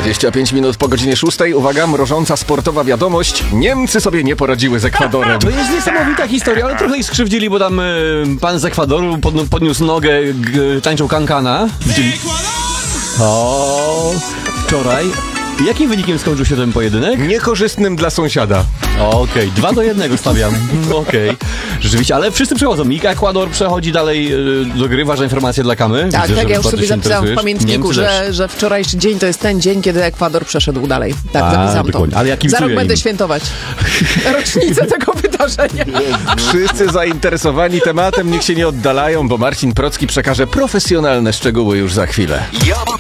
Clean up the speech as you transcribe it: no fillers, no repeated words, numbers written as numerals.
25 minut po godzinie 6. Uwaga, mrożąca sportowa wiadomość. Niemcy sobie nie poradziły z Ekwadorem. To jest niesamowita historia, ale trochę ich skrzywdzili, bo tam pan z Ekwadoru podniósł nogę, tańczył kankana. O, wczoraj. Jakim wynikiem skończył się ten pojedynek? Niekorzystnym dla sąsiada. Okej, 2-1 stawiam. Okej. Rzeczywiście, ale wszyscy przechodzą. Ekwador przechodzi dalej, dogrywa, że informacje dla Kamy. Tak, Widzę, tak, że ja już bardzo sobie się zapisałam w interesujesz. pamiętniku, Niemcy że wczorajszy dzień to jest ten dzień, kiedy Ekwador przeszedł dalej. Tak, zapisałam to. dokładnie. Ale ja Za kibicuję rok będę im. świętować rocznicę tego wydarzenia. Wszyscy zainteresowani tematem niech się nie oddalają, bo Marcin Procki przekaże profesjonalne szczegóły już za chwilę.